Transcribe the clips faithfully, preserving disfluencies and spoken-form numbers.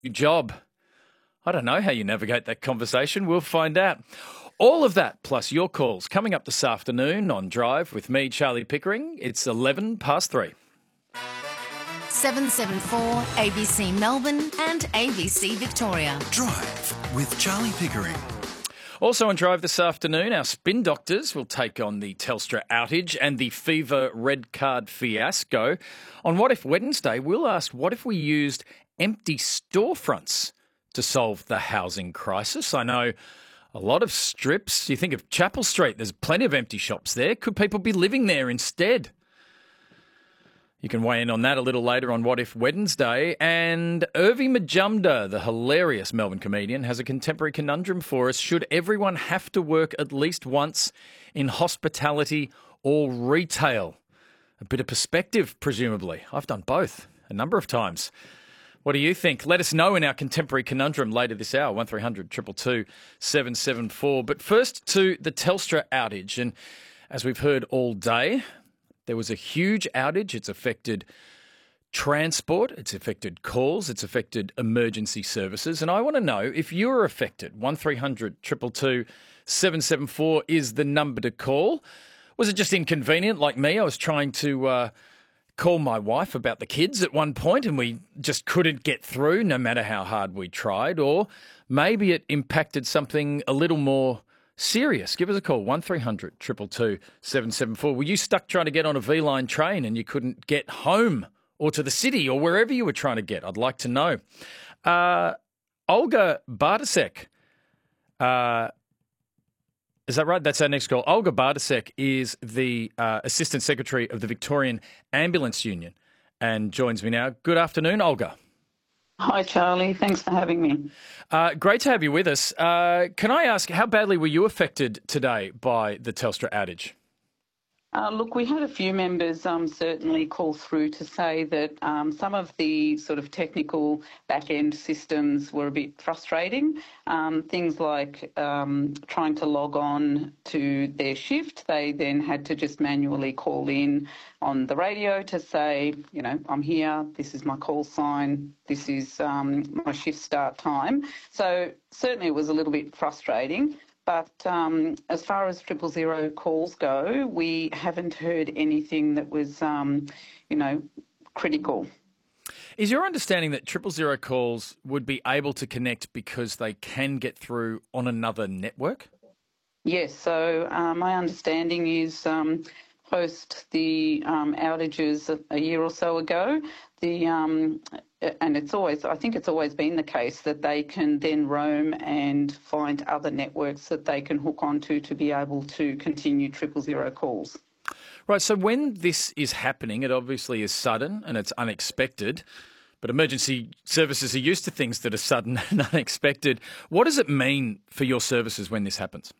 Your job. I don't know how you navigate that conversation. We'll find out. All of that, plus your calls, coming up this afternoon on Drive with me, Charlie Pickering. It's eleven past three. seven seven four A B C Melbourne and A B C Victoria. Drive with Charlie Pickering. Also on Drive this afternoon, our spin doctors will take on the Telstra outage and the Fever red card fiasco. On What If Wednesday, we'll ask what if we used empty storefronts to solve the housing crisis. I know a lot of strips. You think of Chapel Street, there's plenty of empty shops there. Could people be living there instead? You can weigh in on that a little later on What If Wednesday. And Urvi Majumdar, the hilarious Melbourne comedian, has a contemporary conundrum for us. Should everyone have to work at least once in hospitality or retail? A bit of perspective, presumably. I've done both a number of times. What do you think? Let us know in our contemporary conundrum later this hour, one three hundred two two two seven seven four. But first to the Telstra outage. And as we've heard all day, there was a huge outage. It's affected transport, it's affected calls, it's affected emergency services. And I want to know if you're affected. one three hundred two two two seven seven four is the number to call. Was it just inconvenient like me? I was trying to uh, call my wife about the kids at one point and we just couldn't get through no matter how hard we tried. Or maybe it impacted something a little more serious. Give us a call, one three hundred two two two seven seven four. Were you stuck trying to get on a V-line train and you couldn't get home or to the city or wherever you were trying to get? I'd like to know. Uh, Olga Bartasek, uh, is that right? That's our next call. Olga Bartasek is the uh, Assistant Secretary of the Victorian Ambulance Union and joins me now. Good afternoon, Olga. Hi, Charlie. Thanks for having me. Uh, great to have you with us. Uh, can I ask, how badly were you affected today by the Telstra outage? Uh, look, we had a few members um, certainly call through to say that um, some of the sort of technical back-end systems were a bit frustrating. Um, things like um, trying to log on to their shift, they then had to just manually call in on the radio to say, you know, I'm here, this is my call sign, this is um, my shift start time. So certainly it was a little bit frustrating. But um, as far as triple zero calls go, we haven't heard anything that was, um, you know, critical. Is your understanding that triple zero calls would be able to connect because they can get through on another network? Yes. So uh, my understanding is um, post the um, outages a, a year or so ago, the um, and it's always, I think it's always been the case that they can then roam and find other networks that they can hook onto to be able to continue triple zero calls. Right, so when this is happening, it obviously is sudden and it's unexpected, but emergency services are used to things that are sudden and unexpected. What does it mean for your services when this happens?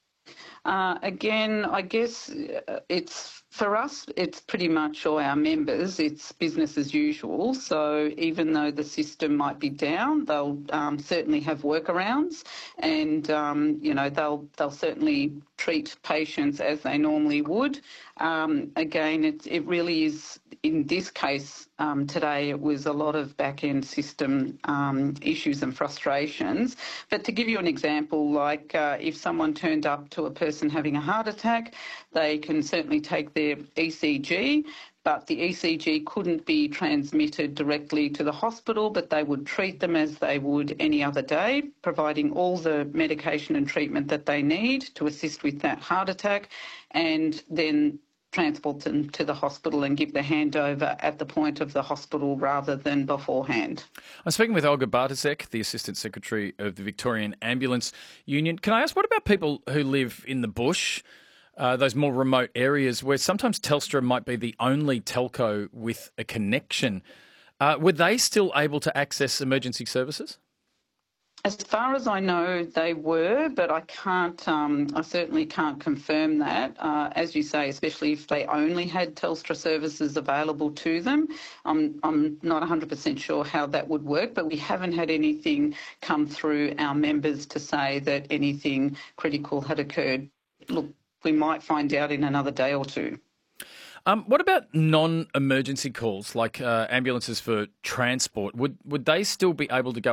Uh, again, I guess it's for us, it's pretty much all our members, it's business as usual. So even though the system might be down, they'll um, certainly have workarounds and, um, you know, they'll they'll certainly treat patients as they normally would. Um, again, it, it really is, in this case um, today, it was a lot of back-end system um, issues and frustrations. But to give you an example, like uh, if someone turned up to a person having a heart attack, they can certainly take their E C G, but the E C G couldn't be transmitted directly to the hospital, but they would treat them as they would any other day, providing all the medication and treatment that they need to assist with that heart attack, and then transport them to the hospital and give the handover at the point of the hospital rather than beforehand. I'm speaking with Olga Bartasek, the Assistant Secretary of the Victorian Ambulance Union. Can I ask, what about people who live in the bush, uh, those more remote areas where sometimes Telstra might be the only telco with a connection? Uh, were they still able to access emergency services? As far as I know, they were, but I can't, um, I certainly can't confirm that. Uh, as you say, especially if they only had Telstra services available to them, I'm, I'm not one hundred percent sure how that would work, but we haven't had anything come through our members to say that anything critical had occurred. Look, we might find out in another day or two. Um, what about non-emergency calls, like uh, ambulances for transport? Would would they still be able to go